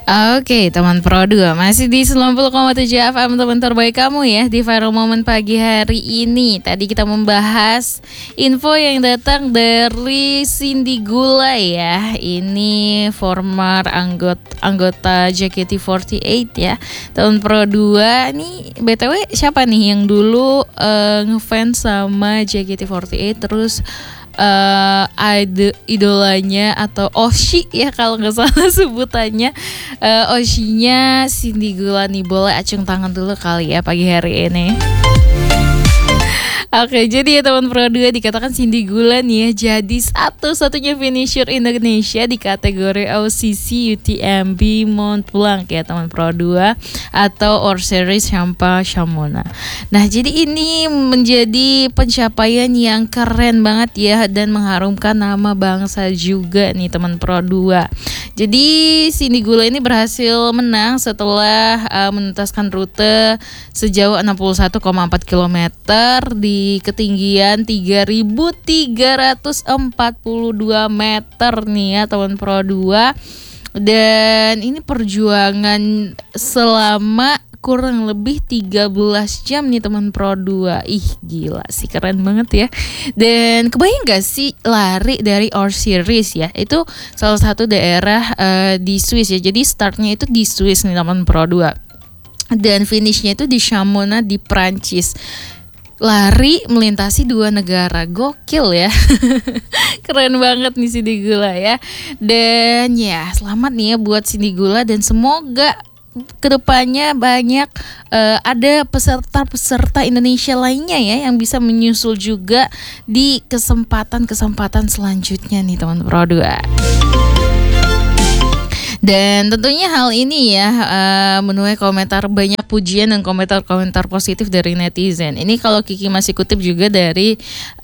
Oke, teman Pro 2 masih di 90,7 FM, teman terbaik kamu ya di Viral Moment pagi hari ini. Tadi kita membahas info yang datang dari Cindy Gula ya. Ini former anggota JKT48 ya. Teman Pro 2 nih, BTW siapa nih yang dulu ngefans sama JKT48 terus idolanya atau Oshi ya kalau nggak salah sebutannya, Oshinya Cindy Gula nih. Boleh acung tangan dulu kali ya pagi hari ini. Oke, jadi ya teman Pro 2, dikatakan Cindy Gula nih ya jadi satu-satunya finisher Indonesia di kategori OCC UTMB Mont Blanc ya teman Pro 2 atau Or Series Champa Shamona. Nah, jadi ini menjadi pencapaian yang keren banget ya dan mengharumkan nama bangsa juga nih teman Pro 2. Jadi Cindy Gula ini berhasil menang setelah menuntaskan rute sejauh 61,4 km di ketinggian 3.342 meter nih ya teman Pro 2. Dan ini perjuangan selama kurang lebih 13 jam nih teman Pro 2. Ih gila sih, keren banget ya. Dan kebayang gak sih lari dari Our Series ya, itu salah satu daerah di Swiss ya. Jadi startnya itu di Swiss nih teman Pro 2 dan finishnya itu di Chamonix di Prancis. Lari melintasi 2 negara, gokil ya. Keren banget nih Cindy Gula ya. Dan ya selamat nih ya buat Cindy Gula, dan semoga kedepannya banyak ada peserta-peserta Indonesia lainnya ya yang bisa menyusul juga di kesempatan-kesempatan selanjutnya nih teman Pro 2. Dan tentunya hal ini ya menuai komentar, banyak pujian dan komentar-komentar positif dari netizen. Ini kalau Kiki masih kutip juga dari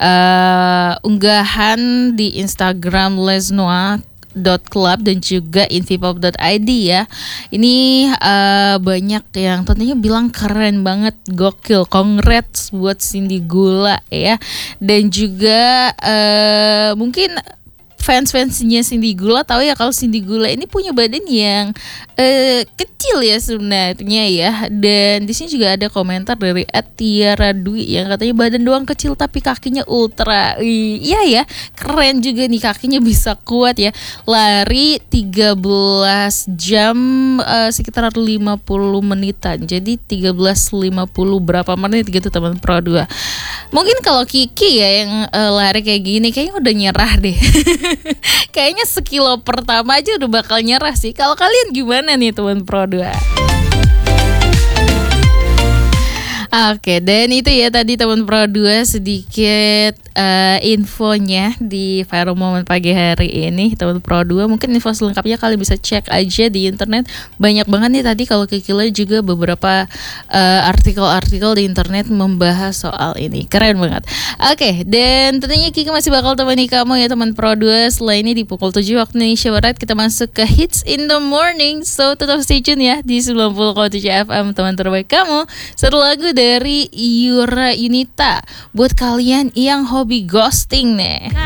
unggahan di Instagram lesnoa.club dan juga invipop.id ya. Ini banyak yang tentunya bilang keren banget, gokil, congrats buat Cindy Gula ya. Dan juga mungkin fans-fansnya Cindy Gula tahu ya kalau Cindy Gula ini punya badan yang kecil ya sebenarnya ya. Dan di sini juga ada komentar dari @tiara Dwi yang katanya badan doang kecil tapi kakinya ultra. Iya ya, keren juga nih, kakinya bisa kuat ya. Lari 13 jam sekitar 50 menitan. Jadi 13.50 berapa menit gitu teman Pro 2. Mungkin kalau Kiki ya yang lari kayak gini kayaknya udah nyerah deh. Kayaknya sekilo pertama aja udah bakal nyerah sih. Kalau kalian gimana nih teman Pro 2? Oke, dan itu ya tadi teman Pro 2 sedikit infonya di Viral Moment pagi hari ini teman Pro 2. Mungkin info selengkapnya kalian bisa cek aja di internet. Banyak banget nih tadi kalau Kiki lihat juga beberapa artikel-artikel di internet membahas soal ini. Keren banget. Oke, dan tentunya Kiki masih bakal temani kamu ya teman Pro 2. Setelah ini di pukul 7 waktu Indonesia Barat kita masuk ke Hits in the Morning. So tetap stay tune ya di 90,7 FM, teman terbaik kamu. Satu lagu dari Yura Yunita buat kalian yang hobi ghosting nih.